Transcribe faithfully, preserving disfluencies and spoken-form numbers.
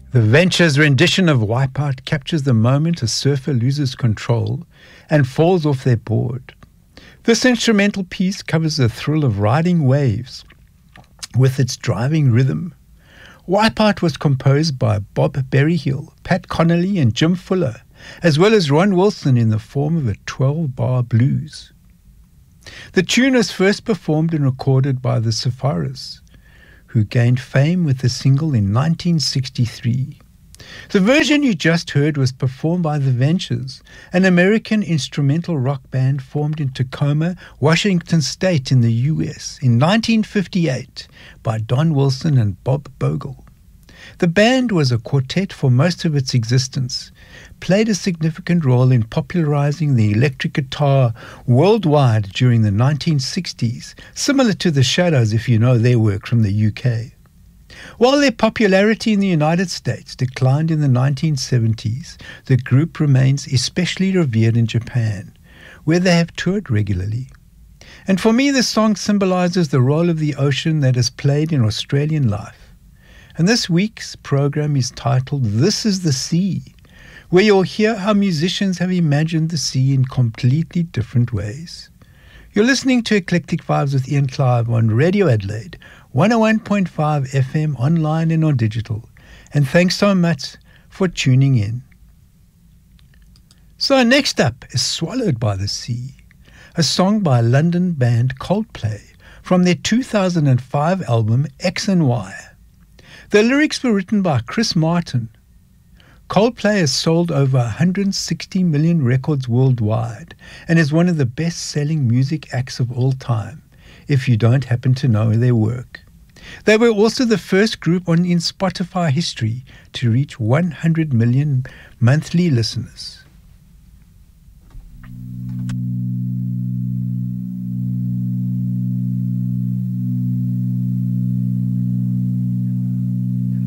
The Ventures' rendition of Wipeout captures the moment a surfer loses control and falls off their board. This instrumental piece covers the thrill of riding waves with its driving rhythm. Wipeout was composed by Bob Berryhill, Pat Connolly and Jim Fuller, as well as Ron Wilson in the form of a twelve-bar blues. The tune was first performed and recorded by the Sepharas, who gained fame with the single in nineteen sixty-three. The version you just heard was performed by The Ventures, an American instrumental rock band formed in Tacoma, Washington State in the U S in nineteen fifty-eight by Don Wilson and Bob Bogle. The band was a quartet for most of its existence, played a significant role in popularizing the electric guitar worldwide during the nineteen sixties, similar to the Shadows if you know their work from the U K. While their popularity in the United States declined in the nineteen seventies, the group remains especially revered in Japan, where they have toured regularly. And for me, this song symbolizes the role of the ocean that has played in Australian life. And this week's program is titled This is the Sea, where you'll hear how musicians have imagined the sea in completely different ways. You're listening to Eclectic Vibes with Ian Clive on Radio Adelaide, one oh one point five F M, online and on digital. And thanks so much for tuning in. So next up is Swallowed by the Sea, a song by London band Coldplay from their two thousand five album X and Y. The lyrics were written by Chris Martin. Coldplay has sold over one hundred sixty million records worldwide and is one of the best-selling music acts of all time, if you don't happen to know their work. They were also the first group on in Spotify history to reach one hundred million monthly listeners.